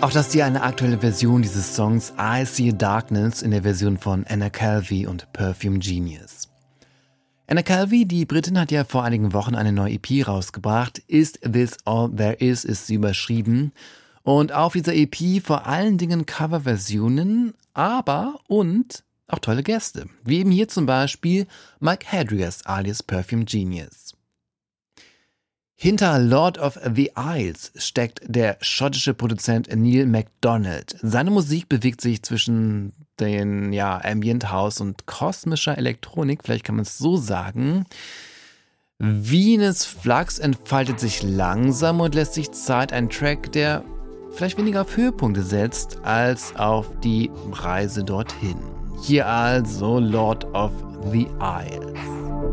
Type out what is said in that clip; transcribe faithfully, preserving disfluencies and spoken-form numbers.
Auch das hier eine aktuelle Version dieses Songs I See a Darkness in der Version von Anna Calvi und Perfume Genius. Anna Calvi, die Britin, hat ja vor einigen Wochen eine neue E P rausgebracht. Is This All There Is ist sie überschrieben. Und auf dieser E P vor allen Dingen Coverversionen, aber und auch tolle Gäste. Wie eben hier zum Beispiel Mike Hadrias alias Perfume Genius. Hinter Lord of the Isles steckt der schottische Produzent Neil MacDonald. Seine Musik bewegt sich zwischen den ja, Ambient House und kosmischer Elektronik, vielleicht kann man es so sagen. Venus Flux entfaltet sich langsam und lässt sich Zeit, ein Track, der vielleicht weniger auf Höhepunkte setzt, als auf die Reise dorthin. Hier also Lord of the Isles.